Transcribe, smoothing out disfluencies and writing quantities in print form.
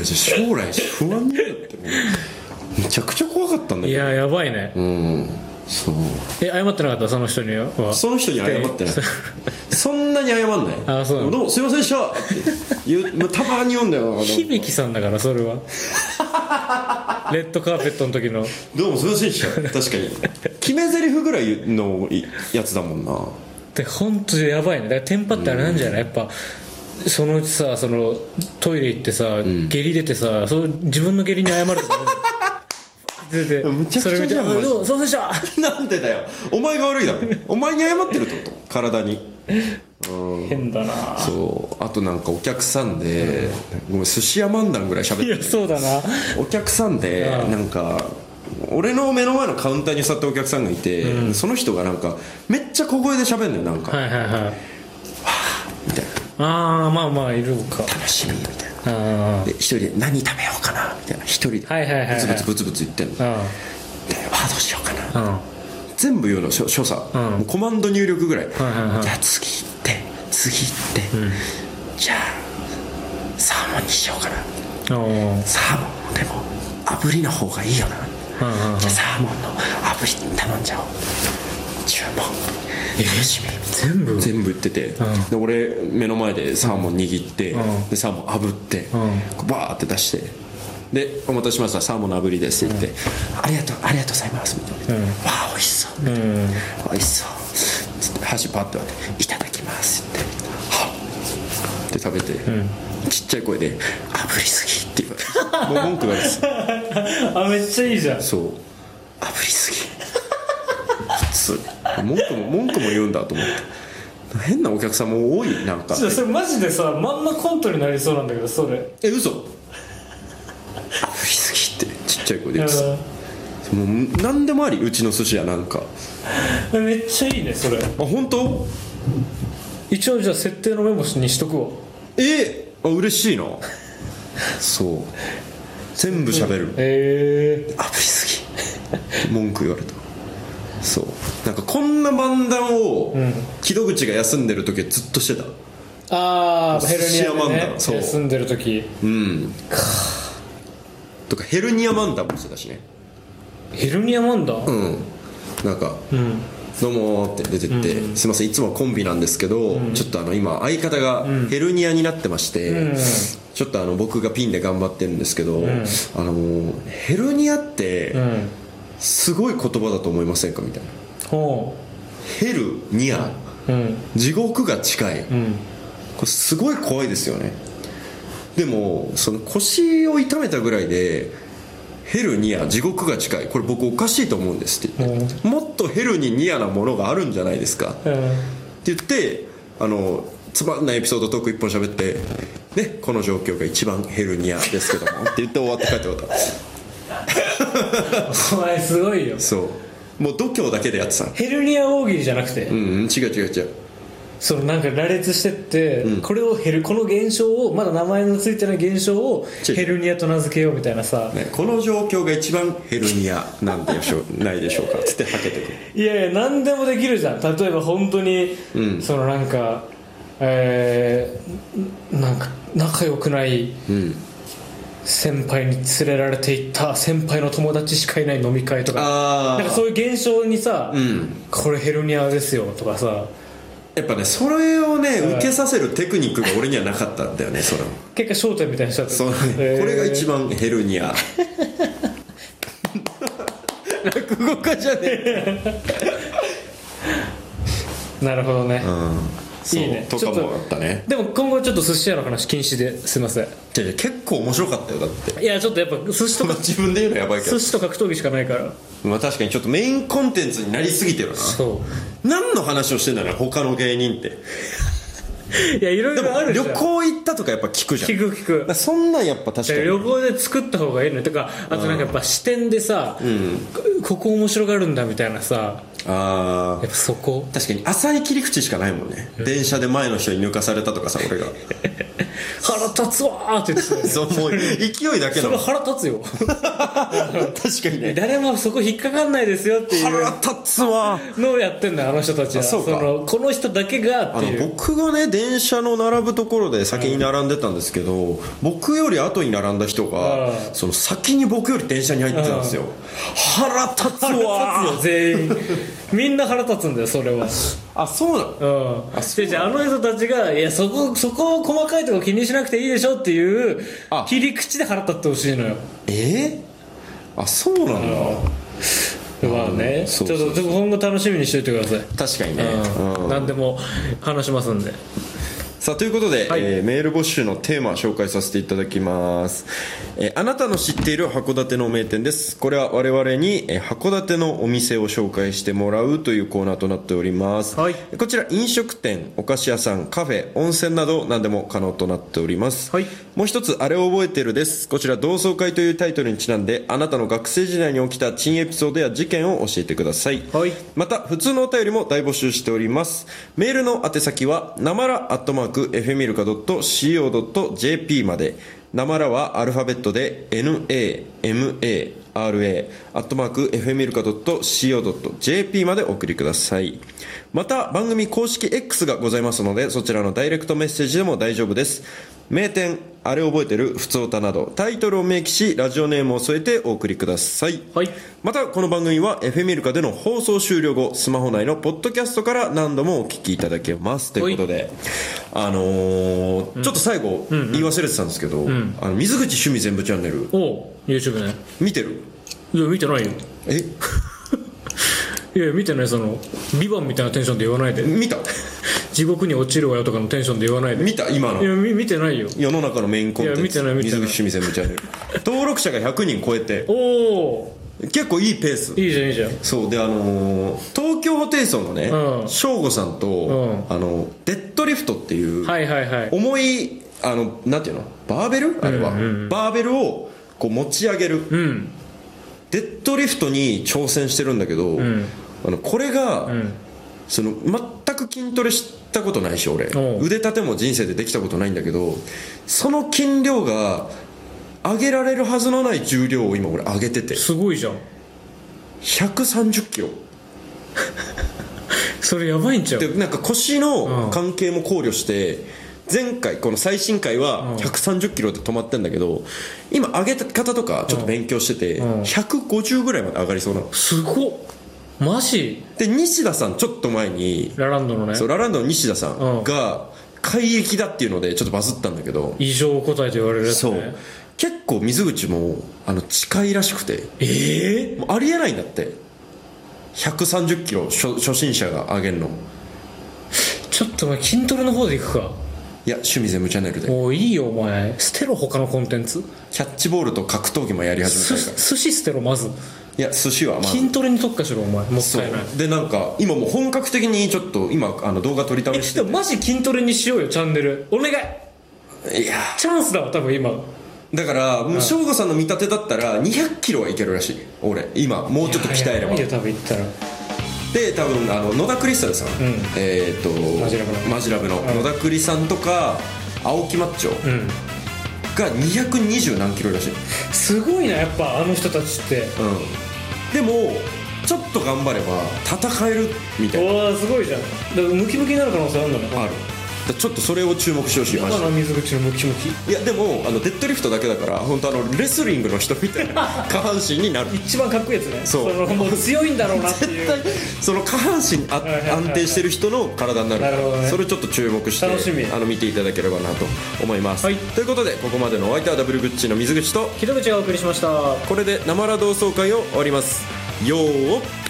や将来不安になるってめちゃくちゃ怖かったんだけど。 いややばいね。 そう謝ってなかったその人には。 その人に謝ってないそんなに謝んない。 あ、そうなの。 どうもすいませんでしたって言うたまに言うんだよ。 響さんだからそれはレッドカーペットの時のどうもすいませんでした。確かに決め台詞ぐらいのやつだもんな。 で本当にやばいね。だからテンパってあれなんじゃない、やっぱそのうちさ、そのトイレ行ってさ、下痢出てさ、自分の下痢に謝るとか出てむちゃくちゃそれ見て「どうそうでした」 なんでだよ、お前が悪いだろ。お前に謝ってるってこと、体に。 変だな。 そうあとなんかお客さんで、ごめん寿司屋漫談ぐらい喋ってる。 いやそうだな。 お客さんでなんか俺の目の前のカウンターに座ったお客さんがいて、その人がなんかめっちゃ小声で喋るのよ。なんかはいはいはいみたいな、 ああまあまあいるか。 楽しみみたいな。で一人で何食べようかなみたいな、一人ではいはいはいはいブツブツブツブツ言ってんの。でどうしようかな、全部言うの所作、もうコマンド入力ぐらい、じゃあ次行って次行って、じゃあサーモンにしようかな。サーモンでも炙りの方がいいよな。じゃあサーモンの炙り頼んじゃおう。注文楽しみ。全部言ってて、で俺目の前でサーモン握って、でサーモン炙って、バーって出して、でお待たせしましたサーモンの炙りですって言って、ありがとうございますみたいな、わあ美味しそうみたいな、美味しそうつって箸パッて割っていただきますってはっって食べて、ちっちゃい声で炙りすぎって言われてもう文句がですあめっちゃいいじゃん。 そう炙りすぎ普通文句も言うんだと思って。変なお客さんも多い。なんかそれマジでさまんまコントになりそうなんだけど、それ嘘炙りすぎってちっちゃい声で言ってた。もう何でもあり、うちの寿司屋なんか。 めっちゃいいねそれ。 あ本当？ 一応じゃあ設定のメモにしとくわ。 あ嬉しいなそう全部喋る。炙りすぎ文句言われた。そうなんかこんな漫談を木戸口が休んでる時はずっとしてた。 ああヘルニアでねそう休んでる時とかヘルニア漫談もしてたしね。 ヘルニア漫談なんか、どうもって出てって、すいませんいつもはコンビなんですけど、ちょっと今相方がヘルニアになってまして、ちょっと僕がピンで頑張ってるんですけど、ヘルニアってすごい言葉だと思いませんかみたいな。ヘルニア、地獄が近い、これすごい怖いですよね。でもその腰を痛めたぐらいでヘルニア地獄が近い、これ僕おかしいと思うんですって言って、もっとヘルにニアなものがあるんじゃないですか、って言ってつまんないエピソードトーク1本喋って、ね、この状況が一番ヘルニアですけどもって言って終わって帰って終わったお前すごいよ。 そうもう度胸だけでやってた。 ヘルニア大喜利じゃなくて、 違うそのなんか羅列してって、これをこの現象をまだ名前のついてない現象をヘルニアと名付けようみたいなさ、 この状況が一番ヘルニアなんでしょないでしょうかつってはけてくる。 いやいや何でもできるじゃん。例えば本当に、そのなんかなんか仲良くない先輩に連れられていった先輩の友達しかいない飲み会とか、なんかそういう現象にさ、これヘルニアですよとかさ、 やっぱねそれをね受けさせるテクニックが俺にはなかったんだよね。それ結果焦点みたいにしちゃって、 そう、これが一番ヘルニア落語家じゃねえなるほどね、いいねとかもあったね。 でも今後ちょっと寿司屋の話禁止ですいません。 結構面白かったよだって。 いやちょっとやっぱ寿司とか自分で言うのやばいけど寿司と格闘技しかないから、 まあ確かにちょっとメインコンテンツになりすぎてるな。 そう何の話をしてんだろう他の芸人って。 いやいろいろあるじゃん。 旅行行ったとかやっぱ聞くじゃん。 聞くそんなんやっぱ確かに旅行で作った方がいいのとか、あとなんかやっぱ視点でさ、ここ面白がるんだみたいなさ、やっぱそこ確かに浅い切り口しかないもんね、電車で前の人に抜かされたとかさ俺が腹立つわーって言ってたよね。 そう、もう勢いだけのそれ腹立つよ。 確かにね、 誰もそこ引っかかんないですよっていう腹立つわのをやってんだよ、あの人たちは。 そうか、 この人だけがっていう。 僕がね電車の並ぶところで先に並んでたんですけど、僕より後に並んだ人がその先に僕より電車に入ってたんですよ。腹立つわ腹立つよ全員。みんな腹立つんだよそれは。 あ、そうなの。 じゃあの人たちがいやそこを細かいとこ気にしなくていいでしょっていう切り口で腹立ってほしいのよ。 あ、そうなんだ。 まあね、ちょっと今後楽しみにしておいてください。 確かにね、 何でも話しますんで。 さあということで、メール募集のテーマを紹介させていただきます。あなたの知っている函館の名店です。これは我々に函館のお店を紹介してもらうというコーナーとなっております、こちら飲食店、お菓子屋さん、カフェ、温泉など何でも可能となっております、もう一つあれを覚えてるです。こちら同窓会というタイトルにちなんであなたの学生時代に起きた珍エピソードや事件を教えてください、また普通のお便りも大募集しております。メールの宛先はなまら@fmilka.co.jp まで。なまらはアルファベットで NAMARA@fmilka.co.jp までお送りください。また番組公式 X がございますのでそちらのダイレクトメッセージでも大丈夫です。名店、あれ覚えてる、ふつおたなどタイトルを明記しラジオネームを添えてお送りください、またこの番組は FM ミルカでの放送終了後スマホ内のポッドキャストから何度もお聞きいただけますということで、ちょっと最後言い忘れてたんですけど、水口趣味全部チャンネル YouTube ね見てる？ いや見てないよ。いや見てない。ビバンみたいなテンションで言わないで。 見た？ 地獄に落ちるわよとかのテンションで言わないで。 見た？今の。 いや見てないよ。 世の中のメインコンテンツ。 いや見てない水口趣味全部チャンネル登録者が100人超えて結構いいペース。 いいじゃんいいじゃん。 そうで東京ホテイソンのね省吾さんとデッドリフトっていう重いなんていうのバーベルあれはバーベルをこう持ち上げるデッドリフトに挑戦してるんだけど、これが、全く筋トレしたことないし俺腕立ても人生でできたことないんだけど、その筋量が上げられるはずのない重量を今俺上げてて、 すごいじゃん。 130キロそれやばいんちゃう。 でなんか腰の関係も考慮して前回この最新回は130キロで止まってんだけど、今上げ方とかちょっと勉強してて150ぐらいまで上がりそうなの。 すごっ。マジで西田さんちょっと前にラランドのね、 そうラランドの西田さんが怪力だっていうのでちょっとバズったんだけど、 異常個体と言われるやつね。 そう結構水口も近いらしくてもうありえないんだって130キロ初心者が上げるの。 ちょっと筋トレの方でいくか。 いや趣味全部チャンネルで。 もういいよお前、捨てろ他のコンテンツ。 キャッチボールと格闘技もやり始めたから。 寿司捨てろまず。 いや寿司はまず筋トレに特化しろお前。もったいない。 でなんか今もう本格的にちょっと今動画撮り試してて、 マジ筋トレにしようよチャンネルお願い。 いやチャンスだわ多分今。 だからもう省吾さんの見立てだったら200キロはいけるらしい俺今もうちょっと鍛えれば。 いや多分いったらで多分野田クリスタルさん、マジラブの野田クリさんとか青木マッチョが220何キロらしい。 すごいなやっぱあの人たちって。 でもちょっと頑張れば戦えるみたいな。 おーすごいじゃん。だからムキムキになる可能性あるんだね。 ある。ちょっとそれを注目してほしい。 だから水口のムキムキ。 いやでもデッドリフトだけだから本当レスリングの人みたいな下半身になる。 一番かっこいいやつね。 そうもう強いんだろうなっていう絶対その下半身安定してる人の体になるから、ね、それちょっと注目して楽しみ見ていただければなと思います、ということでここまでのお相手はダブルグッチの水口と木戸口がお送りしました。 これで生ラ同窓会を終わります。よー